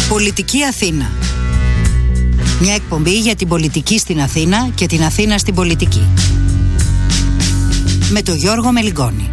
Πολιτική Αθήνα. Μια εκπομπή για την πολιτική στην Αθήνα και την Αθήνα στην πολιτική. Με τον Γιώργο Μελιγκόνη.